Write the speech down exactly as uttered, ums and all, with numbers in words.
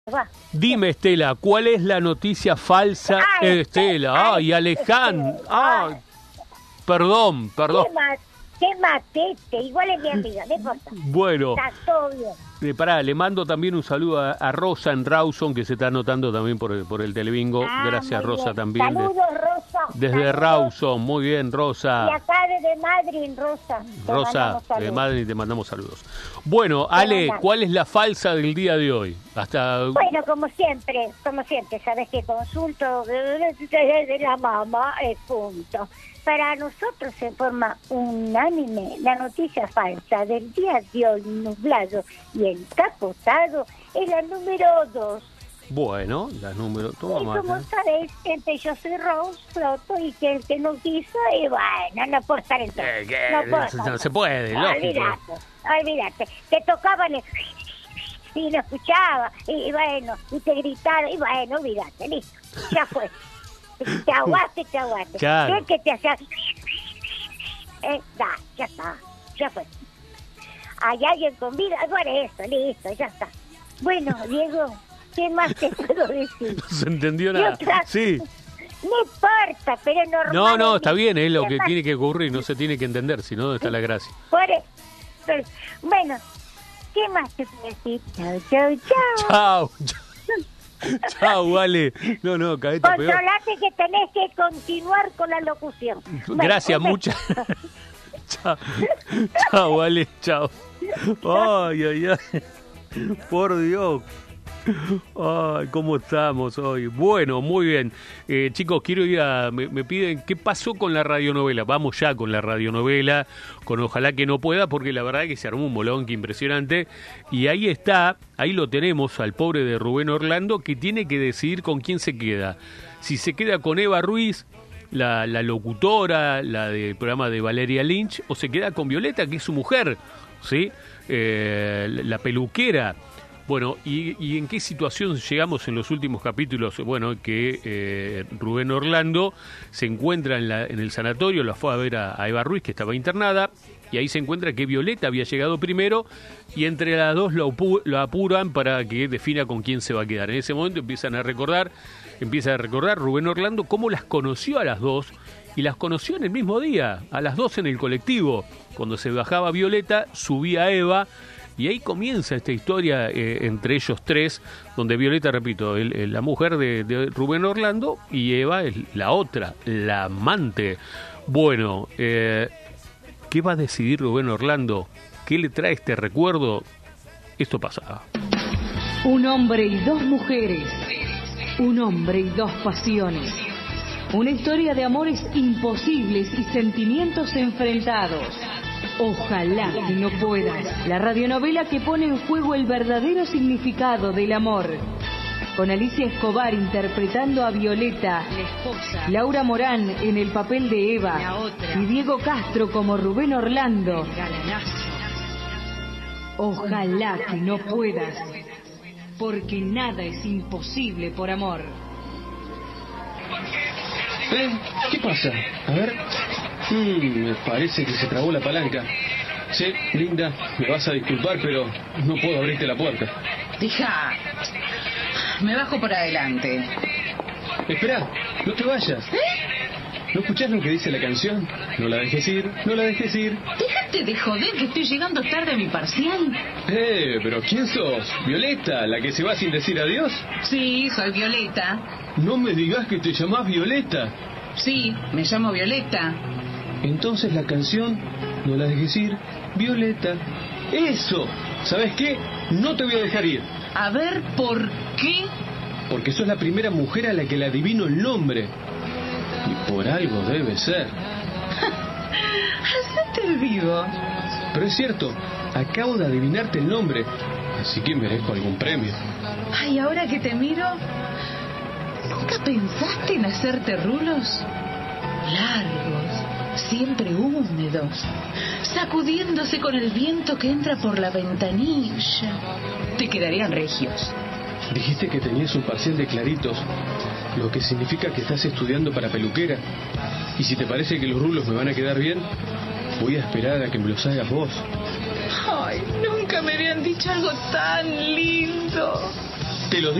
Va. Dime, Estela, ¿cuál es la noticia falsa? Ay, Eh, Estela, ay, Alejandro, ay, perdón, perdón. Qué, ma qué matete, igual es mi amiga, no importa. Bueno, Está todo bien. eh, pará, le mando también un saludo a, a Rosa en Rawson, que se está anotando también por el, por el Telebingo. Ah, Gracias, muy Rosa, bien. también. de- Saludos, Rosa. desde Saludos. Rawson, muy bien, Y Rosa. acá desde Madrid, Rosa. te Rosa, mandamos de saludos. Madrid, te mandamos saludos. Bueno, Ale, mandamos. ¿cuál es la falsa del día de hoy? Hasta... Bueno, como siempre, como siempre, sabes que consulto de la mamá, es punto. Para nosotros, en forma unánime, la noticia falsa del día de hoy nublado y encapotado es la número dos. Bueno, las números... Y Toma, como mate. sabéis, entre yo soy Rose, Floto, y que el que no quiso, y bueno, no puedo estar en todo. Eh, que- No puedo no estar. se puede, lógico. Olvídate, olvídate. Te tocaban el... y no escuchaba, y bueno, y te gritaron, y bueno, olvídate, listo, ya fue. Te aguaste, te aguaste. Claro. ¿Qué que te hacías? Eh, da, ya está, ya fue. ¿Hay alguien con vida? Bueno, eso, listo, ya está. Bueno, Diego, ¿qué más te puedo decir? No se entendió Y nada. otra- Sí. No importa, pero es normal. No, no, está bien, es lo ¿Qué que más? tiene que ocurrir, no se tiene que entender, si no, ¿dónde está la gracia? Por eso. Pero, bueno, ¿qué más te puedo decir? Chao, chao, chao. Chao, chao. Chao, vale. No, no, cabeza peor. Controlate que tenés que continuar con la locución. Bueno, Gracias, un beso. muchas. Chao, chao, vale, chao. Ay, ay, ay. Por Dios. Ay, ¿cómo estamos hoy? Bueno, muy bien. Eh, chicos, quiero ir a... Me, me piden, ¿qué pasó con la radionovela? Vamos ya con la radionovela, con Ojalá que no pueda, porque la verdad es que se armó un molonqui impresionante. Y ahí está, ahí lo tenemos, al pobre de Rubén Orlando, que tiene que decidir con quién se queda. Si se queda con Eva Ruiz, la, la locutora, la del programa de Valeria Lynch, o se queda con Violeta, que es su mujer, ¿sí? Eh, la peluquera. Bueno, ¿y, ¿y en qué situación llegamos en los últimos capítulos? Bueno, que eh, Rubén Orlando se encuentra en, la, en el sanatorio, la fue a ver a, a Eva Ruiz, que estaba internada, y ahí se encuentra que Violeta había llegado primero, y entre las dos lo, apu- lo apuran para que defina con quién se va a quedar. En ese momento empiezan a recordar, empieza a recordar Rubén Orlando cómo las conoció a las dos, y las conoció en el mismo día, a las dos en el colectivo. Cuando se bajaba Violeta, subía Eva, y ahí comienza esta historia eh, entre ellos tres, donde Violeta, repito, el, el, la mujer de, de Rubén Orlando, y Eva es la otra, la amante. Bueno, eh, ¿qué va a decidir Rubén Orlando? ¿Qué le trae este recuerdo? Esto pasaba. Un hombre y dos mujeres. Un hombre y dos pasiones. Una historia de amores imposibles y sentimientos enfrentados. Ojalá que no puedas. La radionovela que pone en juego el verdadero significado del amor. Con Alicia Escobar interpretando a Violeta, la esposa, Laura Morán en el papel de Eva, la otra, y Diego Castro como Rubén Orlando. El galanazo. Ojalá que no puedas, porque nada es imposible por amor. ¿Eh? ¿Qué pasa? A ver. Mm, me parece que se trabó la palanca. Sí, linda, me vas a disculpar, pero no puedo abrirte la puerta. Hija, me bajo por adelante. Espera, no te vayas. ¿No escuchás lo que dice la canción? No la dejes ir, no la dejes ir. Déjate de joder que estoy llegando tarde a mi parcial. Eh, pero ¿quién sos? ¿Violeta, la que se va sin decir adiós? Sí, soy Violeta. No me digas que te llamás Violeta. Sí, me llamo Violeta. Entonces la canción, no la dejes ir, Violeta. ¡Eso! ¿Sabes qué? No te voy a dejar ir. A ver, ¿por qué? Porque sos la primera mujer a la que le adivino el nombre. Y por algo debe ser. Hacete el vivo. Pero es cierto, acabo de adivinarte el nombre, así que merezco algún premio. Ay, ahora que te miro, ¿nunca pensaste en hacerte rulos? Largos, siempre húmedos, sacudiéndose con el viento que entra por la ventanilla. Te quedarían regios. Dijiste que tenías un parcial de claritos, lo que significa que estás estudiando para peluquera. Y si te parece que los rulos me van a quedar bien, voy a esperar a que me los hagas vos. Ay, nunca me habían dicho algo tan lindo. Te los